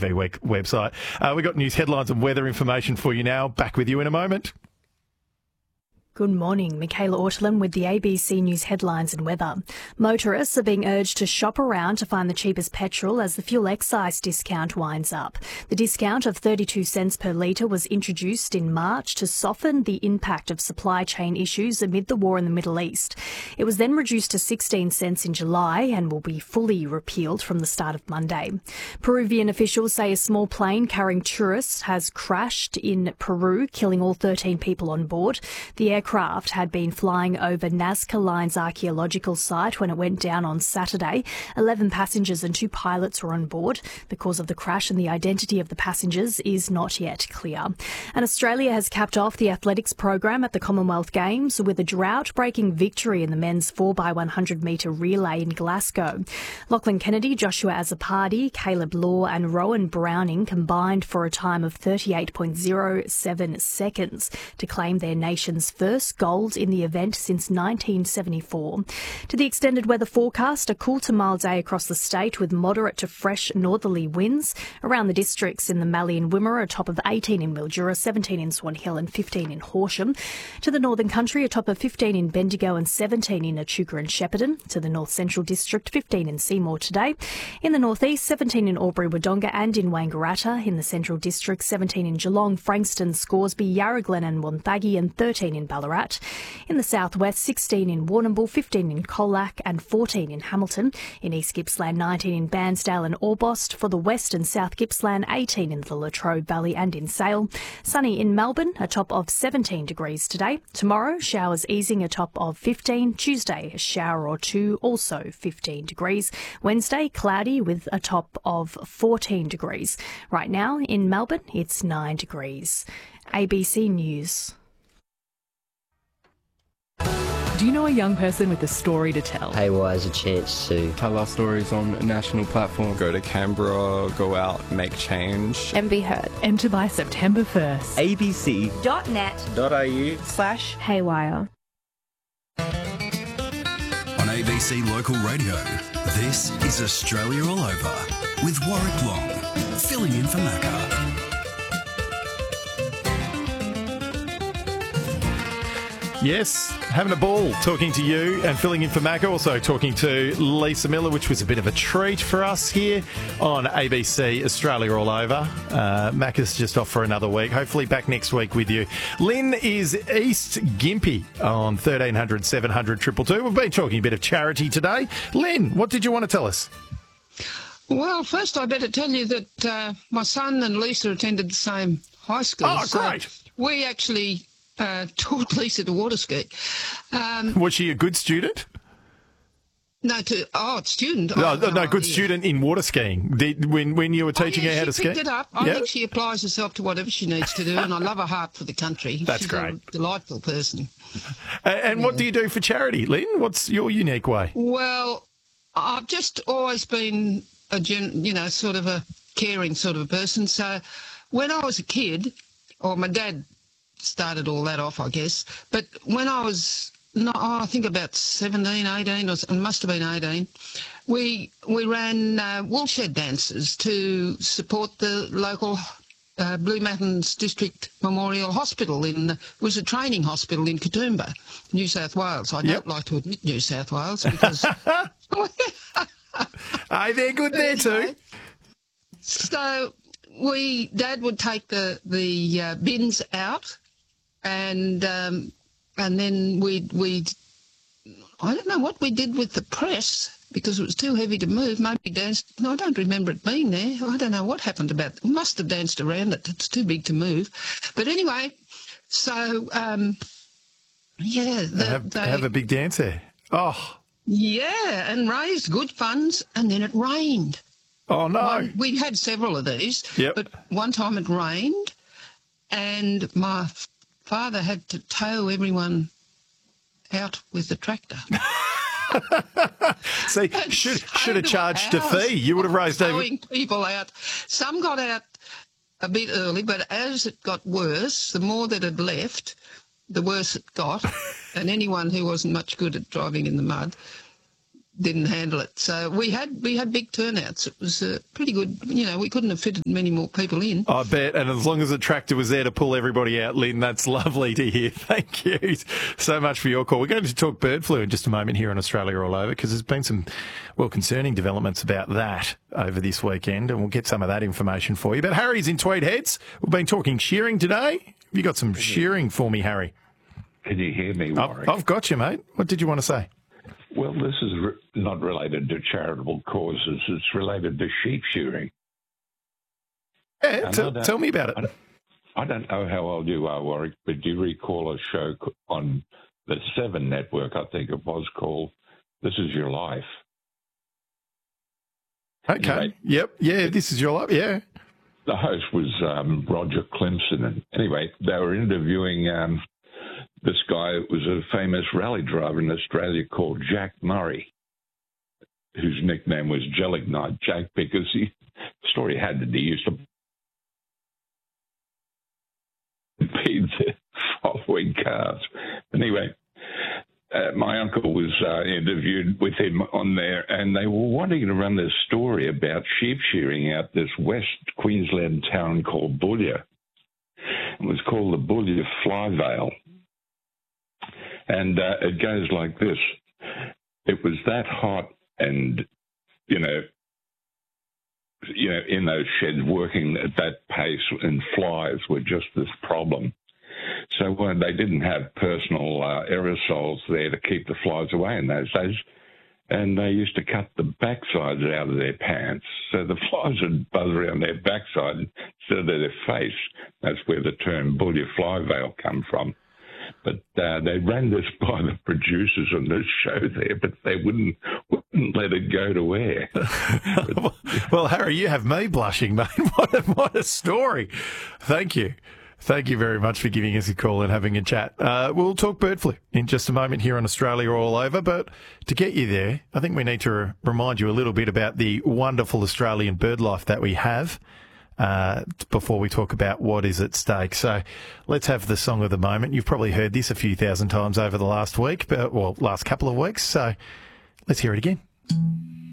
TV website. We've got news headlines and weather information for you now. Back with you in a moment. Good morning. Michaela Ortolin with the ABC News headlines and weather. Motorists are being urged to shop around to find the cheapest petrol as the fuel excise discount winds up. The discount of 32 cents per litre was introduced in March to soften the impact of supply chain issues amid the war in the Middle East. It was then reduced to 16 cents in July and will be fully repealed from the start of Monday. Peruvian officials say a small plane carrying tourists has crashed in Peru, killing all 13 people on board. The aircraft had been flying over Nazca Line's archaeological site when it went down on Saturday. 11 passengers and 2 pilots were on board. The cause of the crash and the identity of the passengers is not yet clear. And Australia has capped off the athletics program at the Commonwealth Games with a drought-breaking victory in the men's 4x100 metre relay in Glasgow. Lachlan Kennedy, Joshua Azzopardi, Caleb Law and Rowan Browning combined for a time of 38.07 seconds to claim their nation's first gold in the event since 1974. To the extended weather forecast, a cool to mild day across the state with moderate to fresh northerly winds. Around the districts in the Mallee and Wimmera, a top of 18 in Mildura, 17 in Swan Hill and 15 in Horsham. To the northern country, a top of 15 in Bendigo and 17 in Echuca and Shepparton. To the north central district, 15 in Seymour today. In the northeast, 17 in Albury-Wodonga and in Wangaratta. In the central district, 17 in Geelong, Frankston, Scoresby, Yarra-Glen and Wonthaggi and 13 in Ballarat. In the southwest, 16 in Warrnambool, 15 in Colac and 14 in Hamilton. In East Gippsland, 19 in Bairnsdale and Orbost. For the west and south Gippsland, 18 in the Latrobe Valley and in Sale. Sunny in Melbourne, a top of 17 degrees today. Tomorrow, showers easing, a top of 15. Tuesday, a shower or two, also 15 degrees. Wednesday, cloudy with a top of 14 degrees. Right now in Melbourne, it's 9 degrees. ABC News. Do you know a young person with a story to tell? Haywire is a chance to tell our stories on a national platform. Go to Canberra, go out, make change. And be heard. Enter by September 1st. abc.net.au/haywire. On ABC Local Radio, this is Australia All Over with Warwick Long, filling in for Macca. Yes, having a ball talking to you and filling in for Macca. Also talking to Lisa Miller, which was a bit of a treat for us here on ABC Australia All Over. Macca's just off for another week. Hopefully back next week with you. Lynn is East Gympie on 1300 700 222. We've been talking a bit of charity today. Lynn, what did you want to tell us? Well, first I better tell you that my son and Lisa attended the same high school. Oh, great. So we actually taught Lisa to water ski. Was she a good student? No, student. No, good student in water skiing. When you were teaching her how to ski? She picked it up. I think she applies herself to whatever she needs to do, and I love her heart for the country. That's great. She's a delightful person. And what do you do for charity, Lynn? What's your unique way? Well, I've just always been sort of a caring sort of a person. So when I was a kid, or my dad started all that off, I guess. But when I was, I think about 17, 18, or it must have been 18, we ran woolshed dances to support the local Blue Mountains District Memorial Hospital. It was a training hospital in Katoomba, New South Wales. I don't like to admit New South Wales because... Hey, they're good there too. So Dad would take the bins out, and then we'd I don't know what we did with the press because it was too heavy to move. Maybe danced. No, I don't remember it being there. I don't know what happened about it. We must have danced around it. It's too big to move. But anyway, so have a big dance there. Oh. Yeah, and raised good funds, and then it rained. Oh, no. We had several of these, yep. But one time it rained, and my father had to tow everyone out with the tractor. See, should have charged a fee. You would have raised towing people out. Some got out a bit early, but as it got worse, the more that had left, the worse it got. And anyone who wasn't much good at driving in the mud didn't handle it. So we had big turnouts. It was pretty good. You know, we couldn't have fitted many more people in. I bet, and as long as the tractor was there to pull everybody out, Lynn, that's lovely to hear. Thank you so much for your call. We're going to talk bird flu in just a moment here on Australia All Over, because there's been some, well, concerning developments about that over this weekend, and we'll get some of that information for you. But Harry's in Tweed Heads. We've been talking shearing today. Have you got some shearing for me, Harry? Can you hear me, Warwick? I've got you, mate. What did you want to say? Well, this is not related to charitable causes. It's related to sheep shearing. Yeah, tell me about it. I don't know how old you are, Warwick, but do you recall a show on the 7 Network, I think it was, called This Is Your Life? Okay. Anyway, yep. Yeah, This Is Your Life. Yeah. The host was Roger Clemson. And anyway, they were interviewing this guy was a famous rally driver in Australia called Jack Murray, whose nickname was Gelignite Jack, because the story had that he used to beat the following cars. Anyway, my uncle was interviewed with him on there, and they were wanting to run this story about sheep shearing out this West Queensland town called Boulia. It was called the Boulia Fly Vale. And it goes like this. It was that hot and, you know, in those sheds working at that pace, and flies were just this problem. So when they didn't have personal aerosols there to keep the flies away in those days, and they used to cut the backsides out of their pants, so the flies would buzz around their backside instead of their face. That's where the term Boulia Fly Vale come from. But they ran this by the producers on this show there, but they wouldn't let it go to air. Well, Harry, you have me blushing, mate. What a story. Thank you. Thank you very much for giving us a call and having a chat. We'll talk bird flu in just a moment here on Australia All Over. But to get you there, I think we need to remind you a little bit about the wonderful Australian bird life that we have before we talk about what is at stake. So let's have the song of the moment. You've probably heard this a few thousand times over the last week, last couple of weeks. So let's hear it again.